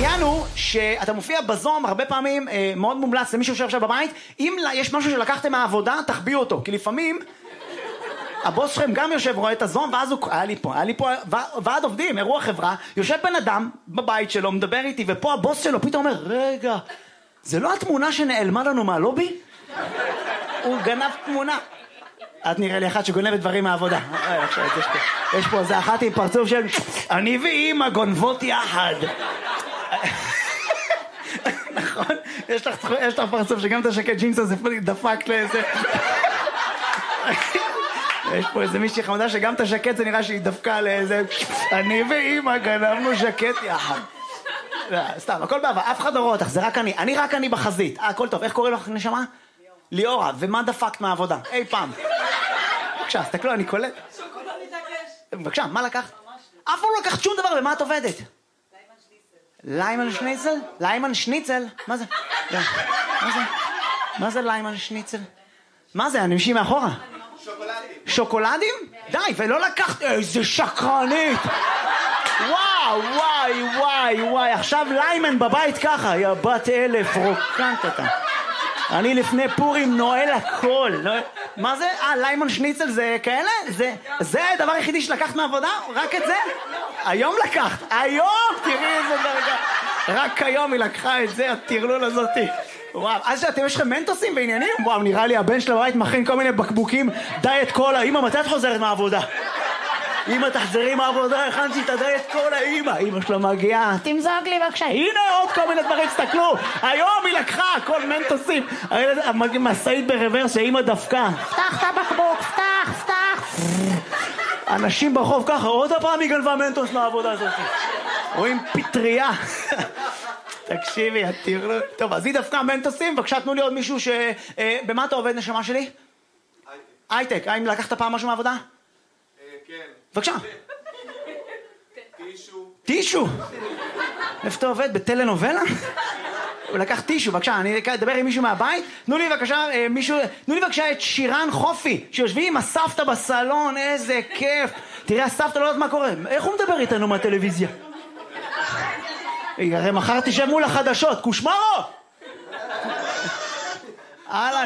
העניין הוא שאתה מופיע בזום הרבה פעמים, מאוד מומלץ למי שיושב עכשיו בבית, אם יש משהו שלקחתם מהעבודה, תחביאו אותו, כי לפעמים הבוס שלכם גם יושב, רואה את הזום, ואז הוא, היה לי פה ועד עובדים, אירוע חברה, יושב בן אדם בבית שלו, מדבר איתי, ופה הבוס שלו פתאום אומר, רגע, זה לא התמונה שנעלמה לנו מהלובי? הוא גנב תמונה. את נראה לי אחת שגונבת דברים מהעבודה. יש פה איזה אחת עם פרצוף של אני ואמא גונבות יחד. נכון? יש לך פרצוף שגם את השקט ג'ינס הזה דפק לאיזה... יש פה איזה מישהי חמודה שגם את השקט זה נראה שהיא דפקה לאיזה אני ואמא גנבנו שקט יחד. סתם, הכל בעבר, אף אחד לא רואה אותך, זה רק אני רק אני בחזית. הכל טוב, איך קוראים לך נשמה? ליאורה, ומה דפקת מהעבודה? אי פעם. בבקשה, תסתכלו, אני קולט. שוקולד מתעקש. בבקשה, מה לקחת? אף פעם לא לקחת שום דבר, ומה את עובדת? ליימן שניצל? ליימן שניצל? מה זה? מה זה ליימן שניצל? מה זה, אנשים מאחורה? שוקולדים. שוקולדים? די, ולא לקחת... איזה שקרנית! וואי, עכשיו ליימן בבית ככה, יא בת 1000, רוקנת אותה. אני לפני פורים נועל הכל. מה זה? ליימן שניצל זה כאלה? זה הדבר היחידי שלקחת מהעבודה? רק את זה? היום לקחת. היום! תראי איזה דרגה. רק היום היא לקחה את זה, הטרלול הזאתי. וואו, אז שאתם יש לכם מנטוסים בעניינים? וואו, נראה לי הבן של הבית מכין כל מיני בקבוקים דיאט קולה. אמא, מתי את חוזרת מהעבודה? אמא, תחזרי מהעבודה, הכנתי את הדיאט קולה. אמא שלו מגיעה, תמזוג לי בבקשה. הנה עוד כל מיני דברים, תסתכלו. היום היא לקחה כל מנטוסים. מסעית ברוורס שאמא דפקה. פתח את הבקבוק, פתח. אנשים ברחוב ככה, עוד הפעם היא גנבה מנטוס מהעבודה הזאת. רואים פטריה. תקשיבי, תראו. טוב, אז היא דווקא מנטוסים, בבקשה תנו לי עוד מישהו ש... במה אתה עובד נשמה שלי? הייטק. האם לקחת פעם משהו מהעבודה? כן. בבקשה. טישו. איפה אתה עובד? בטלנובלה? הוא לקח טישו, בבקשה, אני אדבר עם מישהו מהבית. תנו לי בבקשה את שירן חופי, שיושבים עם הסבתא בסלון, איזה כיף. תראה, הסבתא לא יודעת מה קורה. איך הוא מדבר איתנו מהטלוויזיה? הרי מחר תשב מול החדשות, קושמרו! אהלן.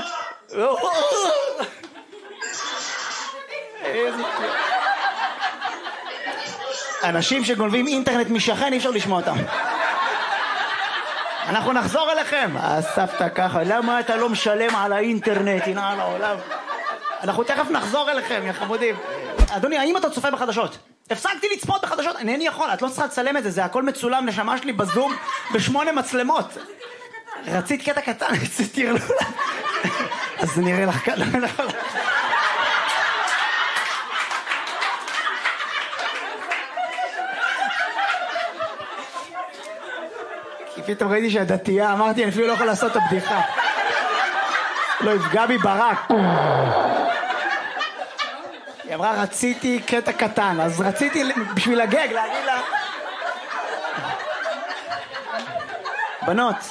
אנשים שגונבים אינטרנט משכן, אי אפשר לשמוע אותם. אנחנו נחזור אליכם. הסבתא ככה, למה אתה לא משלם על האינטרנט? הנה על העולם. אנחנו תכף נחזור אליכם, יא חמודים. אדוני, האם אתה צופה בחדשות? הפסקתי לצפות בחדשות, אינני יכול, את לא צריכה לצלם את זה, זה הכל מצולם, נשמה שלי בזום ב8 מצלמות. רצית קטע קטן, תראו לה. אז זה נראה לך כאן, לא יכול. כי פתאום ראיתי שהדתייה, אמרתי, אני אפילו לא יכול לעשות את הבדיחה. לא יפגע בי ברק. היא אמרה, רציתי קטע קטן, אז רציתי בשביל הגג להגיד לה... בנות.